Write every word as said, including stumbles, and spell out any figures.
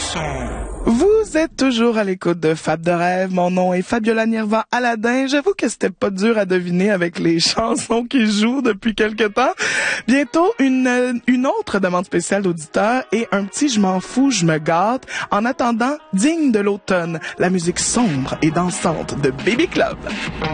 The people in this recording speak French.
son. Vous êtes toujours à l'écoute de Fab de rêve. Mon nom est Fabiola Nirva Aladin. J'avoue que c'était pas dur à deviner avec les chansons qui jouent depuis quelque temps. Bientôt, une, une autre demande spéciale d'auditeur et un petit je m'en fous, je me gâte. En attendant, digne de l'automne, la musique sombre et dansante de Baby Club.